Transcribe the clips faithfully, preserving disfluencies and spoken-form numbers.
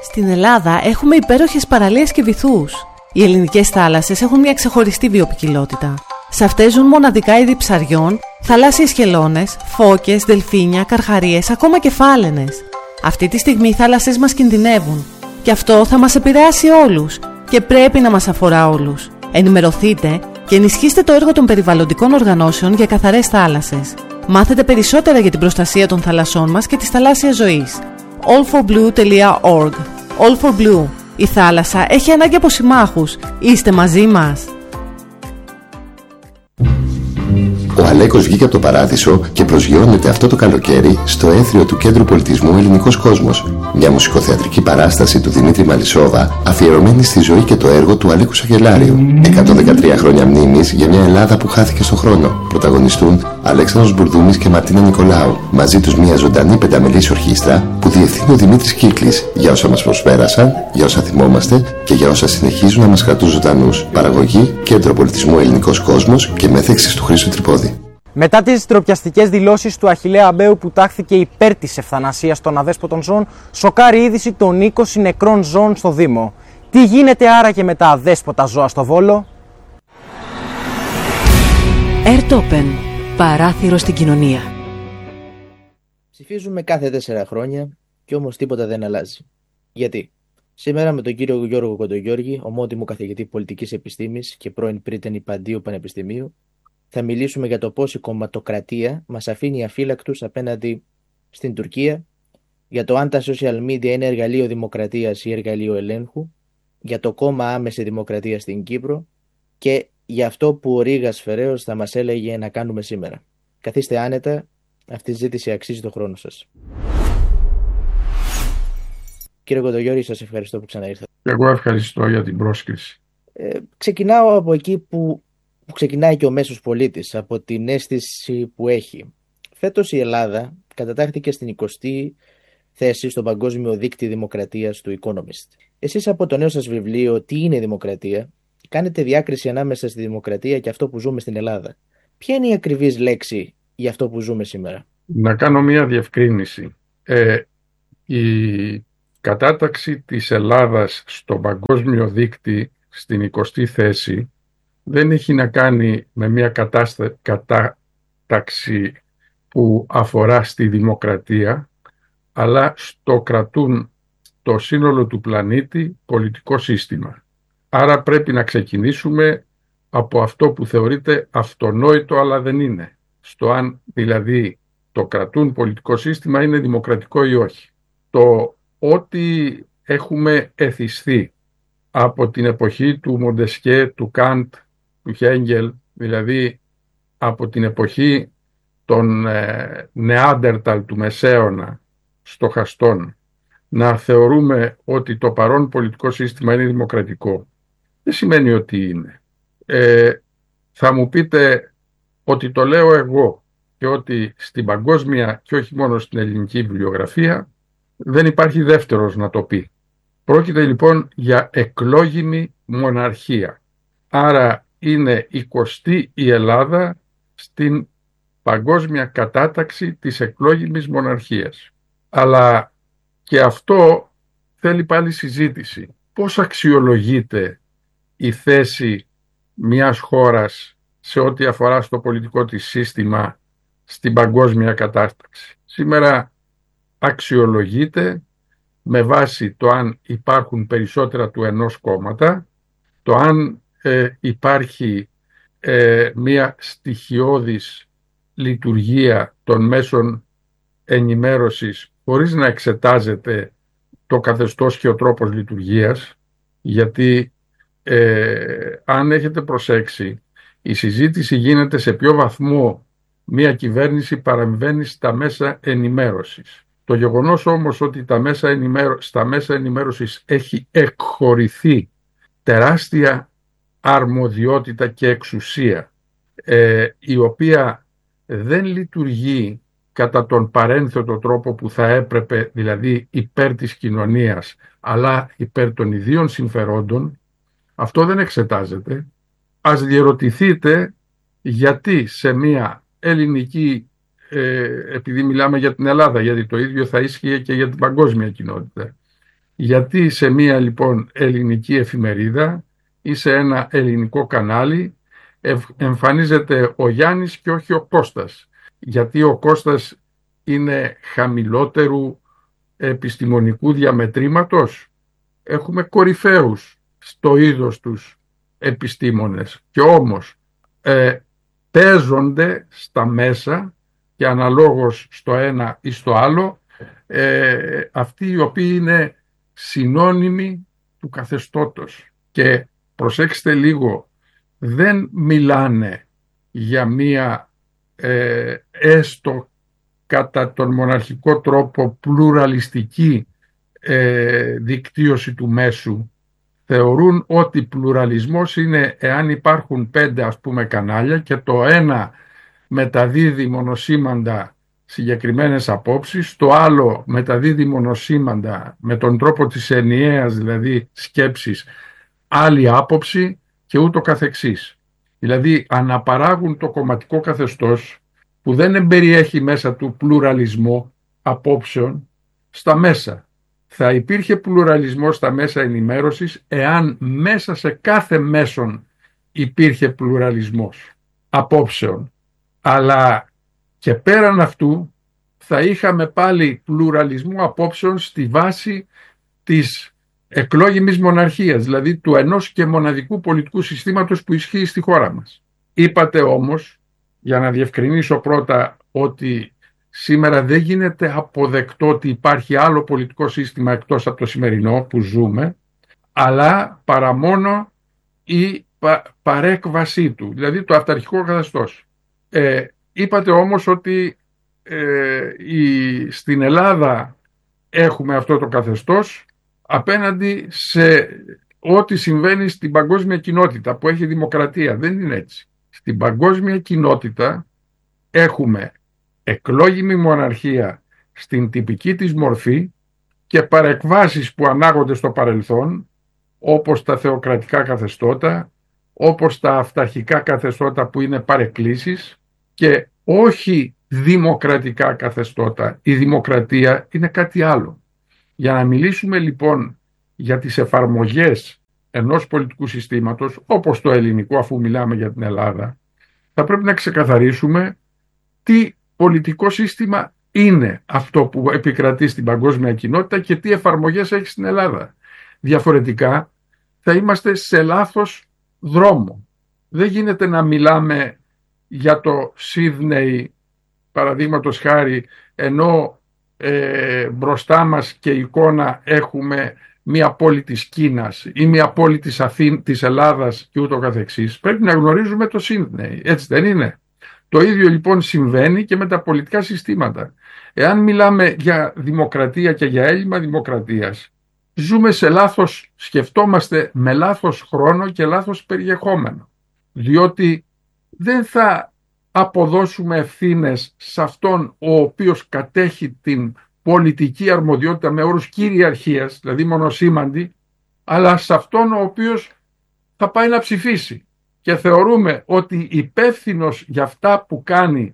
Στην Ελλάδα έχουμε υπέροχες παραλίες και βυθούς. Οι ελληνικές θάλασσες έχουν μια ξεχωριστή βιοποικιλότητα. Σε αυτές ζουν μοναδικά είδη ψαριών, θαλάσσιες χελώνες, φώκες, δελφίνια, καρχαρίες, ακόμα και φάλαινες. Αυτή τη στιγμή οι θάλασσες μας κινδυνεύουν. Και αυτό θα μας επηρεάσει όλους και πρέπει να μας αφορά όλους. Ενημερωθείτε και ενισχύστε το έργο των περιβαλλοντικών οργανώσεων για καθαρές θάλασσες. Μάθετε περισσότερα για την προστασία των θαλασσών μας και της θαλάσσιας ζωής. all for blue dot org. All for Blue. Η θάλασσα έχει ανάγκη από συμμάχους. Είστε μαζί μας. Ο Αλέκος βγήκε από το παράδεισο και προσγειώνεται αυτό το καλοκαίρι στο έθριο του Κέντρου Πολιτισμού Ελληνικός Κόσμος. Μια μουσικοθεατρική παράσταση του Δημήτρη Μαλισσόβα αφιερωμένη στη ζωή και το έργο του Αλέκου Σαγελάριου. εκατόν δεκατρία χρόνια μνήμης για μια Ελλάδα που χάθηκε στο χρόνο. Πρωταγωνιστούν Αλέξανδρος Μπουρδούμης και Μαρτίνα Νικολάου. Μαζί τους μια ζωντανή πενταμελής ορχήστρα που διευθύνει ο Δημήτρης Κύκλης για όσα μας προσπέρασαν, για όσα θυμόμαστε και για όσα συνεχίζουν να μας κρατούν ζωντανούς. Παραγωγή Κέντρο Πολιτισμού Ελληνικός Κόσμος και μέθεξης του Χρήστου Τρυπόδη. Μετά τις ντροπιαστικές δηλώσεις του Αχιλλέα Αμπαίου που τάχθηκε υπέρ της ευθανασίας των αδέσποτων ζώων, σοκάρει η είδηση των είκοσι νεκρών ζώων στο Δήμο. Τι γίνεται άραγε με τα αδέσποτα ζώα στο Βόλο? Ερτόπεν. Παράθυρο στην κοινωνία. Ψηφίζουμε κάθε τέσσερα χρόνια και όμως τίποτα δεν αλλάζει. Γιατί? Σήμερα με τον κύριο Γιώργο Κοντογιώργη, ομότιμο καθηγητή πολιτικής επιστήμης και πρώην πρίτεν υπαντίου πανεπιστημίου, θα μιλήσουμε για το πώς η κομματοκρατία μας αφήνει αφύλακτους απέναντι στην Τουρκία, για το αν τα social media είναι εργαλείο δημοκρατίας ή εργαλείο ελέγχου, για το κόμμα Άμεση Δημοκρατία στην Κύπρο και για αυτό που ο Ρήγας Φεραίος θα μας έλεγε να κάνουμε σήμερα. Καθίστε άνετα, αυτή η ζήτηση αξίζει το χρόνο σας. Κύριε Κοντογιώργη, σας ευχαριστώ που ξαναήρθατε. Εγώ ευχαριστώ για την πρόσκληση. Ε, ξεκινάω από εκεί που που ξεκινάει και ο μέσος πολίτης, από την αίσθηση που έχει. Φέτος η Ελλάδα κατατάχθηκε στην εικοστή θέση στο παγκόσμιο δίκτυο δημοκρατίας του Economist. Εσείς από το νέο σας βιβλίο «Τι είναι η δημοκρατία» κάνετε διάκριση ανάμεσα στη δημοκρατία και αυτό που ζούμε στην Ελλάδα. Ποια είναι η ακριβής λέξη για αυτό που ζούμε σήμερα? Να κάνω μία διευκρίνηση. Ε, η κατάταξη της Ελλάδας στο παγκόσμιο δίκτυο στην εικοστή θέση δεν έχει να κάνει με μια κατάστα... κατάταξη που αφορά στη δημοκρατία, αλλά στο κρατούν το σύνολο του πλανήτη πολιτικό σύστημα. Άρα πρέπει να ξεκινήσουμε από αυτό που θεωρείται αυτονόητο αλλά δεν είναι. Στο αν δηλαδή το κρατούν πολιτικό σύστημα είναι δημοκρατικό ή όχι. Το ότι έχουμε εθισθεί από την εποχή του Μοντεσκέ, του Καντ, του Χέγγελ, δηλαδή από την εποχή των ε, Νεάντερταλ του Μεσαίωνα στοχαστών, να θεωρούμε ότι το παρόν πολιτικό σύστημα είναι δημοκρατικό, δεν σημαίνει ότι είναι. Ε, θα μου πείτε ότι το λέω εγώ και ότι στην παγκόσμια και όχι μόνο στην ελληνική βιβλιογραφία δεν υπάρχει δεύτερος να το πει. Πρόκειται λοιπόν για εκλόγιμη μοναρχία. Άρα είναι εικοστή η Ελλάδα στην παγκόσμια κατάταξη της εκλόγιμης μοναρχίας. Αλλά και αυτό θέλει πάλι συζήτηση. Πώς αξιολογείται η θέση μιας χώρας σε ό,τι αφορά στο πολιτικό της σύστημα στην παγκόσμια κατάταξη? Σήμερα αξιολογείται με βάση το αν υπάρχουν περισσότερα του ενός κόμματα, το αν ε, υπάρχει ε, μια στοιχειώδης λειτουργία των μέσων ενημέρωσης χωρίς να εξετάζεται το καθεστώς και ο τρόπος λειτουργίας, γιατί ε, αν έχετε προσέξει, η συζήτηση γίνεται σε ποιο βαθμό μια κυβέρνηση παρεμβαίνει στα μέσα ενημέρωσης. Το γεγονός όμως ότι τα μέσα ενημέρω... στα μέσα ενημέρωσης έχει εκχωρηθεί τεράστια αρμοδιότητα και εξουσία, ε, η οποία δεν λειτουργεί κατά τον παρένθετο τρόπο που θα έπρεπε, δηλαδή υπέρ της κοινωνίας, αλλά υπέρ των ιδίων συμφερόντων, αυτό δεν εξετάζεται. Ας διερωτηθείτε γιατί σε μια ελληνική, ε, επειδή μιλάμε για την Ελλάδα, γιατί το ίδιο θα ίσχυε και για την παγκόσμια κοινότητα, Γιατί σε μία λοιπόν ελληνική εφημερίδα ή σε ένα ελληνικό κανάλι εμφανίζεται ο Γιάννης και όχι ο Κώστας? Γιατί ο Κώστας είναι χαμηλότερου επιστημονικού διαμετρήματος? Έχουμε κορυφαίους στο είδος τους επιστήμονες και όμως ε, παίζονται στα μέσα και αναλόγως στο ένα ή στο άλλο ε, αυτοί οι οποίοι είναι συνώνυμοι του καθεστώτος. Και προσέξτε λίγο, δεν μιλάνε για μία ε, έστω κατά τον μοναρχικό τρόπο πλουραλιστική ε, δικτύωση του μέσου. Θεωρούν ότι πλουραλισμός είναι εάν υπάρχουν πέντε ας πούμε κανάλια και το ένα μεταδίδει μονοσήμαντα συγκεκριμένες απόψεις, το άλλο μεταδίδει μονοσήμαντα με τον τρόπο της ενιαίας δηλαδή σκέψης άλλη άποψη και ούτω καθεξής. Δηλαδή αναπαράγουν το κομματικό καθεστώς που δεν εμπεριέχει μέσα του πλουραλισμό απόψεων στα μέσα. Θα υπήρχε πλουραλισμός στα μέσα ενημέρωσης εάν μέσα σε κάθε μέσον υπήρχε πλουραλισμός απόψεων. Αλλά και πέραν αυτού θα είχαμε πάλι πλουραλισμό απόψεων στη βάση της εκλόγιμης μοναρχίας, δηλαδή του ενός και μοναδικού πολιτικού συστήματος που ισχύει στη χώρα μας. Είπατε όμως, για να διευκρινίσω πρώτα, ότι σήμερα δεν γίνεται αποδεκτό ότι υπάρχει άλλο πολιτικό σύστημα εκτός από το σημερινό που ζούμε, αλλά παρά μόνο η πα, παρέκβασή του, δηλαδή το αυταρχικό καθεστώς. Ε, είπατε όμως ότι ε, η, στην Ελλάδα έχουμε αυτό το καθεστώς απέναντι σε ό,τι συμβαίνει στην παγκόσμια κοινότητα που έχει δημοκρατία. Δεν είναι έτσι. Στην παγκόσμια κοινότητα έχουμε εκλόγιμη μοναρχία στην τυπική της μορφή και παρεκβάσεις που ανάγονται στο παρελθόν, όπως τα θεοκρατικά καθεστώτα, όπως τα αυταρχικά καθεστώτα που είναι παρεκκλήσεις, και όχι δημοκρατικά καθεστώτα. Η δημοκρατία είναι κάτι άλλο. Για να μιλήσουμε λοιπόν για τις εφαρμογές ενός πολιτικού συστήματος, όπως το ελληνικό, αφού μιλάμε για την Ελλάδα, θα πρέπει να ξεκαθαρίσουμε τι πολιτικό σύστημα είναι αυτό που επικρατεί στην παγκόσμια κοινότητα και τι εφαρμογές έχει στην Ελλάδα. Διαφορετικά θα είμαστε σε λάθος δρόμο. Δεν γίνεται να μιλάμε για το Σίδνεϊ, παραδείγματος χάρη, ενώ ε, μπροστά μας και εικόνα έχουμε μια πόλη της Κίνας ή μια πόλη της, Αθήν, της Ελλάδας και ούτω καθεξής. Πρέπει να γνωρίζουμε το Σίδνεϊ, έτσι δεν είναι? Το ίδιο λοιπόν συμβαίνει και με τα πολιτικά συστήματα. Εάν μιλάμε για δημοκρατία και για έλλειμμα δημοκρατίας, ζούμε σε λάθος, σκεφτόμαστε με λάθος χρόνο και λάθος περιεχόμενο. Διότι δεν θα αποδώσουμε ευθύνες σε αυτόν ο οποίος κατέχει την πολιτική αρμοδιότητα με όρους κυριαρχίας, δηλαδή μονοσήμαντη, αλλά σε αυτόν ο οποίος θα πάει να ψηφίσει. Και θεωρούμε ότι υπεύθυνος για αυτά που κάνει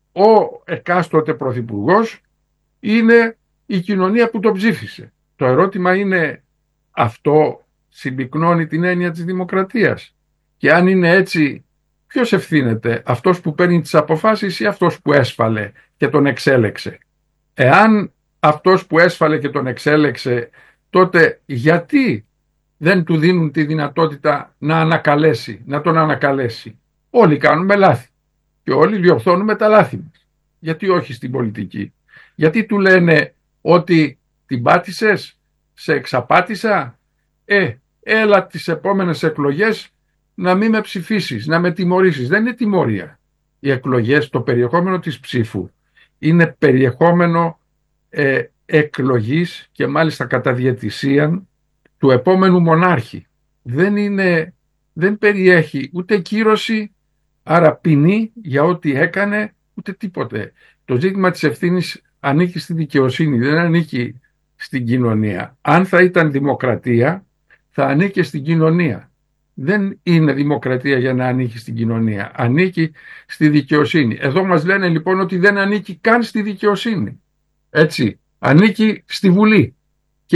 ο εκάστοτε πρωθυπουργός είναι η κοινωνία που τον ψήφισε. Το ερώτημα είναι, αυτό συμπυκνώνει την έννοια της δημοκρατίας? Και αν είναι έτσι, ποιος ευθύνεται, αυτός που παίρνει τις αποφάσεις ή αυτός που έσφαλε και τον εξέλεξε? Εάν αυτός που έσφαλε και τον εξέλεξε, τότε γιατί δεν του δίνουν τη δυνατότητα να ανακαλέσει, να τον ανακαλέσει? Όλοι κάνουμε λάθη και όλοι διορθώνουμε τα λάθη μας. Γιατί όχι στην πολιτική? Γιατί του λένε ότι την πάτησες, σε εξαπάτησα, ε, έλα τις επόμενες εκλογές να μην με ψηφίσεις, να με τιμωρήσεις. Δεν είναι τιμωρία. Οι εκλογές, το περιεχόμενο της ψήφου είναι περιεχόμενο ε, εκλογής και μάλιστα κατά διαιτησίαν του επόμενου μονάρχη. Δεν είναι, δεν περιέχει ούτε κύρωση, άρα ποινή για ό,τι έκανε, ούτε τίποτε. Το ζήτημα της ευθύνης ανήκει στη δικαιοσύνη, δεν ανήκει στην κοινωνία. Αν θα ήταν δημοκρατία, θα ανήκει στην κοινωνία. Δεν είναι δημοκρατία για να ανήκει στην κοινωνία. Ανήκει στη δικαιοσύνη. Εδώ μας λένε λοιπόν ότι δεν ανήκει καν στη δικαιοσύνη. Έτσι, ανήκει στη Βουλή. Και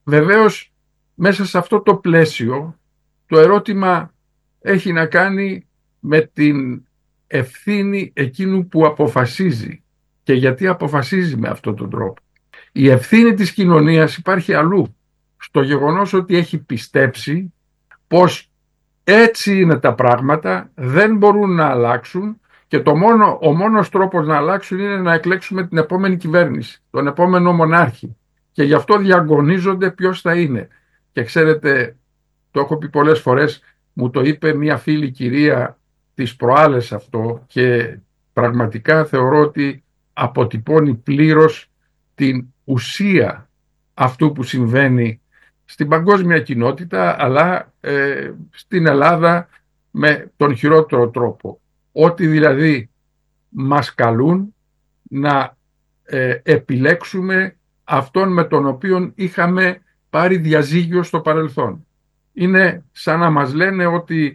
Βεβαίως, μέσα σε αυτό το πλαίσιο, το ερώτημα έχει να κάνει με την ευθύνη εκείνου που αποφασίζει και γιατί αποφασίζει με αυτόν τον τρόπο. Η ευθύνη της κοινωνίας υπάρχει αλλού, στο γεγονός ότι έχει πιστέψει πως έτσι είναι τα πράγματα, δεν μπορούν να αλλάξουν και το μόνο, ο μόνος τρόπος να αλλάξουν είναι να εκλέξουμε την επόμενη κυβέρνηση, τον επόμενο μονάρχη. Και γι' αυτό διαγωνίζονται ποιος θα είναι. Και ξέρετε, το έχω πει πολλές φορές, μου το είπε μια φίλη κυρία τις προάλλες αυτό και πραγματικά θεωρώ ότι αποτυπώνει πλήρως την ουσία αυτού που συμβαίνει στην παγκόσμια κοινότητα, αλλά ε, στην Ελλάδα με τον χειρότερο τρόπο. Ότι δηλαδή μας καλούν να ε, επιλέξουμε αυτόν με τον οποίο είχαμε πάρει διαζύγιο στο παρελθόν. Είναι σαν να μας λένε ότι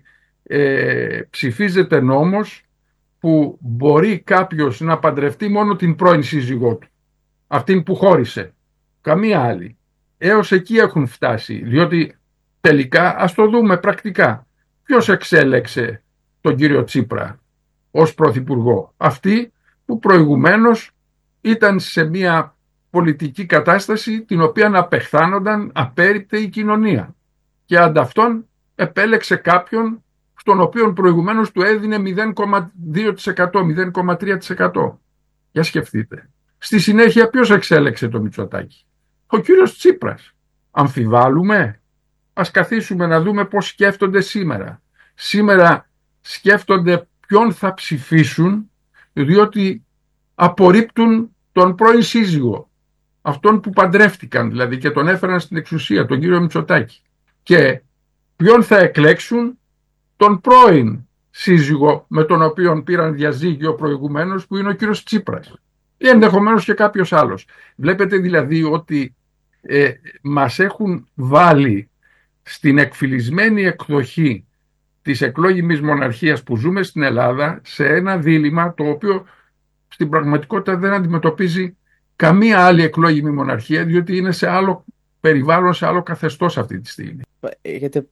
ε, ψηφίζεται νόμος που μπορεί κάποιος να παντρευτεί μόνο την πρώην σύζυγό του, αυτήν που χώρισε, καμία άλλη. Έως εκεί έχουν φτάσει, διότι τελικά ας το δούμε πρακτικά. Ποιος εξέλεξε τον κύριο Τσίπρα ως πρωθυπουργό? Αυτοί που προηγουμένως ήταν σε μια πολιτική κατάσταση την οποία απεχθάνονταν απέρριπτε η κοινωνία και ανταυτόν επέλεξε κάποιον στον οποίο προηγουμένως του έδινε μηδέν κόμμα δύο τοις εκατό, μηδέν κόμμα τρία τοις εκατό. Για σκεφτείτε. Στη συνέχεια ποιος εξέλεξε το Μητσοτάκη? Ο κύριος Τσίπρας. Αμφιβάλλουμε? Ας καθίσουμε να δούμε πώς σκέφτονται σήμερα. Σήμερα σκέφτονται ποιον θα ψηφίσουν, διότι απορρίπτουν τον πρώην σύζυγο, αυτόν που παντρεύτηκαν δηλαδή και τον έφεραν στην εξουσία, τον κύριο Μητσοτάκη. Και ποιον θα εκλέξουν? Τον πρώην σύζυγο με τον οποίο πήραν διαζύγιο προηγουμένως, που είναι ο κύριος Τσίπρας, ή ενδεχομένως και κάποιος άλλος. Βλέπετε δηλαδή ότι ε, μας έχουν βάλει στην εκφυλισμένη εκδοχή της εκλόγιμης μοναρχίας που ζούμε στην Ελλάδα σε ένα δίλημμα το οποίο στην πραγματικότητα δεν αντιμετωπίζει καμία άλλη εκλόγιμη μοναρχία, διότι είναι σε άλλο περιβάλλον, σε άλλο καθεστώς αυτή τη στιγμή. Έχετε